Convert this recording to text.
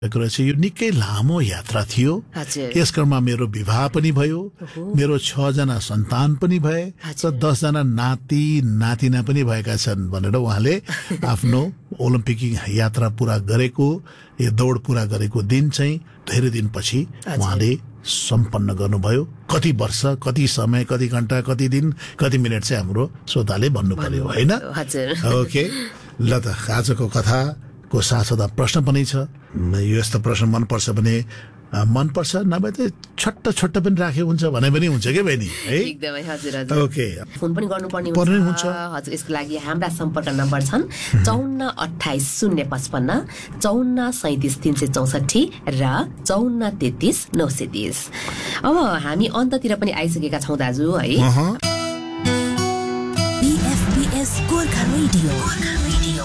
रहेछ। यो निकै लामो यात्रा थियो। यस क्रममा मेरो विवाह पनि भयो, मेरो 6 जना सन्तान पनि भए र 10 जना नाति नातिना पनि भएका छन् भनेर उहाँले आफ्नो ओलम्पिक यात्रा पूरा गरेको, यो दौड पूरा गरेको दिन चाहिँ धेरै दिनपछि उहाँले सम्पन्न गर्नुभयो। कति वर्ष, कति समय, कति घण्टा, कति दिन, कति मिनट चाहिँ हाम्रो श्रोताले भन्नु पर्यो हैन? ओके, ल त आजको कथाको साथसाथै प्रश्न पनि छ। यो यस्तो प्रश्न मनपर्छ भने मनपर्छ, नभए त छोट्टा पनि राखे हुन्छ भने पनि हुन्छ के बहिनी है? एकदमै हजुर हजुर। ओके, फोन पनि गर्नुपर्ने हुन्छ हजुर। यसको लागि हाम्रा सम्पर्क नम्बर छन् 54 28 055, 54 37 364 र 54 33 930। अब हामी अन्ततिर पनि आइसकेका छौँ दाजु है। BFBS Gorkha radio.